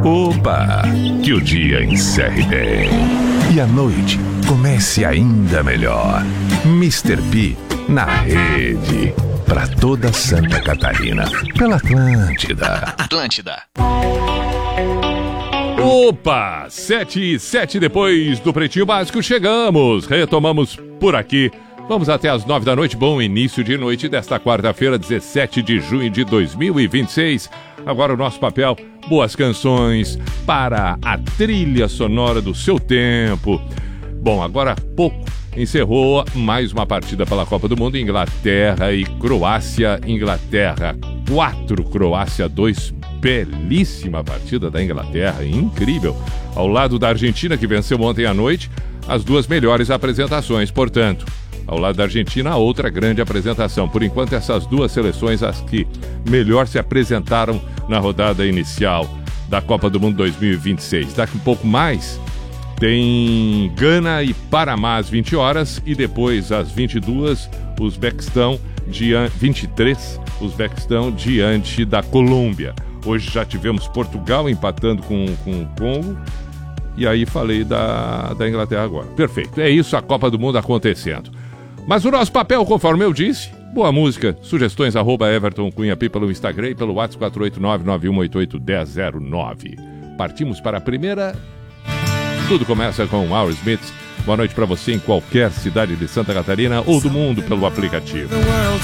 Opa! Que o dia encerre bem e a noite comece ainda melhor. Mr. P na rede para toda Santa Catarina pela Atlântida. Opa! 7:07 depois do Pretinho Básico, chegamos, retomamos por aqui. Vamos até às 9 da noite, bom início de noite desta quarta-feira, 17 de junho de 2026. Agora o nosso papel, boas canções para a trilha sonora do seu tempo. Bom, agora há pouco encerrou mais uma partida pela Copa do Mundo, Inglaterra e Croácia. Inglaterra 4, Croácia 2, belíssima partida da Inglaterra, incrível. Ao lado da Argentina, que venceu ontem à noite, as duas melhores apresentações, portanto. Ao lado da Argentina, a outra grande apresentação. Por enquanto, essas duas seleções, as que melhor se apresentaram na rodada inicial da Copa do Mundo 2026. Daqui um pouco mais, tem Gana e Panamá às 20 horas e depois, às 22, Uzbequistão, 23, Uzbequistão diante da Colômbia. Hoje já tivemos Portugal empatando com o Congo. E aí falei da Inglaterra agora. Perfeito, é isso, a Copa do Mundo acontecendo. Mas o nosso papel, conforme eu disse, boa música, sugestões @EvertonCunhaP pelo Instagram e pelo WhatsApp 489-9188-1009. Partimos para a primeira. Tudo começa com Our Smith. Boa noite para você em qualquer cidade de Santa Catarina ou do mundo pelo aplicativo.